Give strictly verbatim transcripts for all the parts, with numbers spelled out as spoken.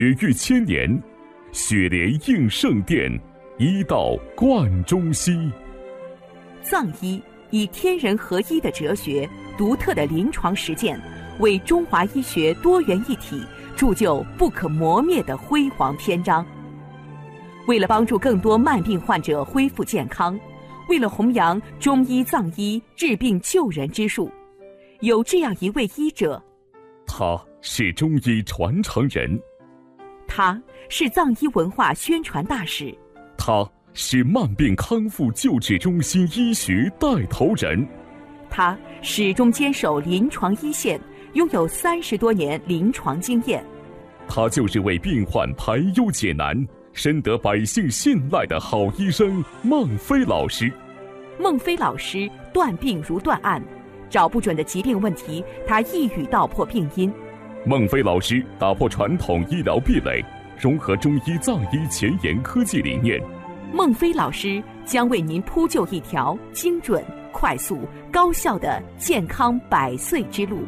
宇育千年，雪莲应圣殿，医道贯中西。 藏医以天人合一的哲学、独特的临床实践，为中华医学多元一体铸就不可磨灭的辉煌篇章。为了帮助更多慢病患者恢复健康，为了弘扬中医藏医治病救人之术，有这样一位医者， 他是中医传承人， 他是藏医文化宣传大使， 他是慢病康复救治中心医学带头人， 他始终坚守临床一线，拥有三十多年临床经验。 他就是为病患排忧解难，深得百姓信赖的好医生孟非老师。 孟非老师断病如断案，找不准的疾病问题，他一语道破病因。 孟非老师打破传统医疗壁垒，融合中医藏医前沿科技理念。 孟非老师将为您铺就一条精准、快速、高效的健康百岁之路。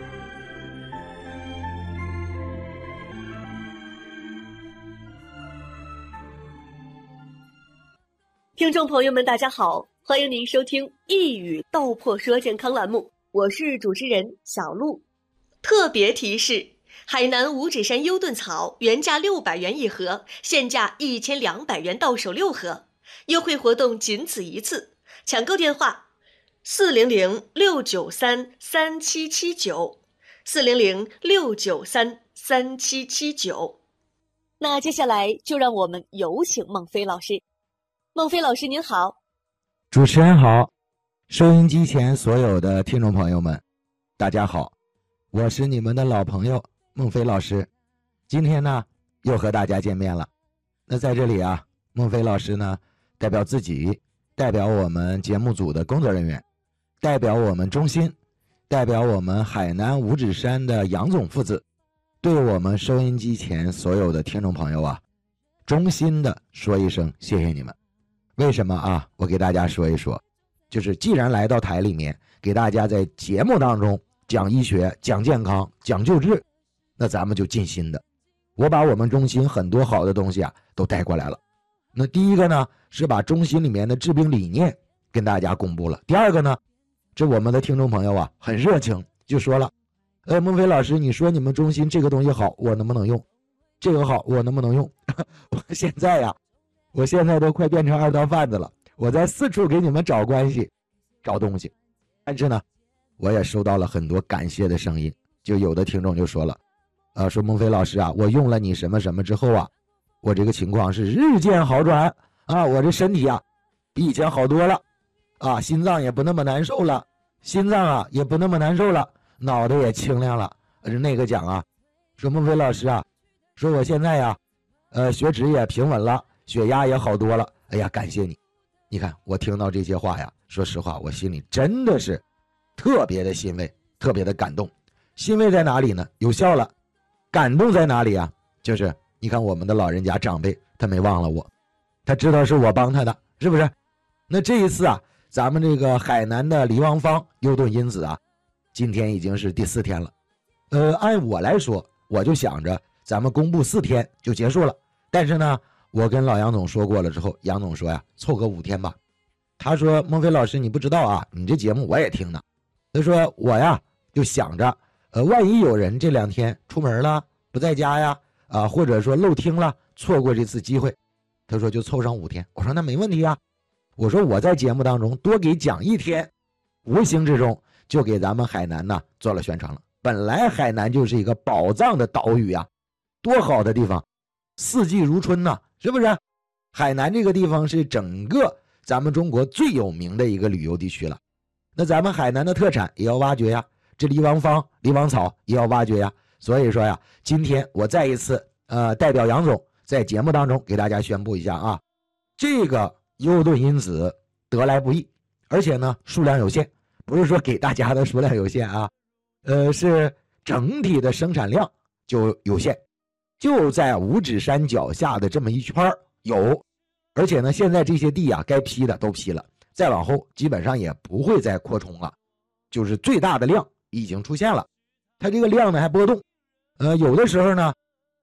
听众朋友们，大家好，欢迎您收听一语道破说健康栏目，我是主持人小璐。特别提示：海南五指山优盾草原价六百元一盒，现价一千两百元到手六盒，优惠活动仅此一次。抢购电话：四零零六九三三七七九，四零零六九三三七七九。那接下来就让我们有请孟非老师。孟非老师您好。 主持人好，收音机前所有的听众朋友们，大家好，我是你们的老朋友孟非老师。今天呢又和大家见面了。那在这里啊，孟非老师呢代表自己，代表我们节目组的工作人员，代表我们中心，代表我们海南五指山的杨总父子，对我们收音机前所有的听众朋友啊，衷心的说一声谢谢你们。为什么啊？我给大家说一说，就是既然来到台里面，给大家在节目当中讲医学、讲健康、讲救治，那咱们就尽心的。我把我们中心很多好的东西啊都带过来了。那第一个呢，是把中心里面的治病理念跟大家公布了。第二个呢，这我们的听众朋友啊很热情，就说了，呃，孟非老师，你说你们中心这个东西好，我能不能用？这个好，我能不能用？我现在呀、啊。我现在都快变成二道贩子了，我在四处给你们找关系找东西。但是呢我也收到了很多感谢的声音，就有的听众就说了，呃，说孟非老师啊，我用了你什么什么之后啊，我这个情况是日渐好转啊，我这身体啊比以前好多了啊，心脏也不那么难受了，心脏啊也不那么难受了，脑袋也清亮了。那个讲啊，说孟非老师啊，说我现在呀呃血脂也平稳了，血压也好多了，哎呀，感谢你。你看我听到这些话呀，说实话我心里真的是特别的欣慰，特别的感动。欣慰在哪里呢？有效了。感动在哪里啊？就是你看我们的老人家长辈，他没忘了我，他知道是我帮他的，是不是？那这一次啊，咱们这个海南的黎王方优盾因子啊，今天已经是第四天了。呃，按我来说，我就想着咱们公布四天就结束了，但是呢我跟老杨总说过了之后，杨总说呀，凑个五天吧。他说孟非老师你不知道啊，你这节目我也听呢。他说我呀就想着，呃，万一有人这两天出门了不在家呀，啊，或者说漏听了，错过这次机会，他说就凑上五天。我说那没问题啊，我说我在节目当中多给讲一天，无形之中就给咱们海南呢做了宣传了。本来海南就是一个宝藏的岛屿啊，多好的地方，四季如春呐、啊，是不是？海南这个地方是整个咱们中国最有名的一个旅游地区了。那咱们海南的特产也要挖掘呀，这黎王方、黎王草也要挖掘呀。所以说呀，今天我再一次呃代表杨总在节目当中给大家宣布一下啊，这个优盾因子得来不易，而且呢数量有限，不是说给大家的数量有限啊，呃是整体的生产量就有限。就在五指山脚下的这么一圈有，而且呢现在这些地啊该批的都批了，再往后基本上也不会再扩充了，就是最大的量已经出现了。它这个量呢还波动，呃有的时候呢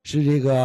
是这个